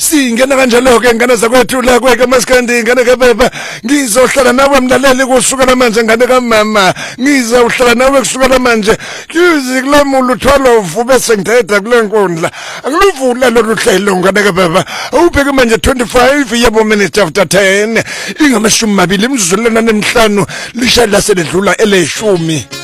singena kanjalo ke ngane zakwethu la kweke maskandi ngane ke baba ngizohlala nawe mlaleli kusukela manje ngane kamama ngizohlala nawe kusukela manje kuze kulamula uthwalo bese ngithetha kule nkundla akuluvula lo hlelo ngane ke baba ubheke manje 25 yebo minutes after 10 ingamashumi 2 imizuzwana nemhlanu lishaya lasedlula eleshumi